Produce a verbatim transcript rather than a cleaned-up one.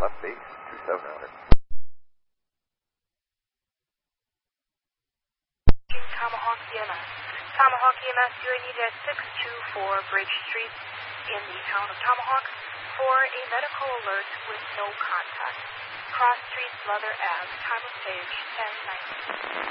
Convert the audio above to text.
left base, two seven hundred. Tomahawk E M S. Tomahawk E M S, you are needed at six two four Bridge Street in the town of Tomahawk for a medical alert with no contact. Cross Street, Leather Ave, time of stage ten ninety.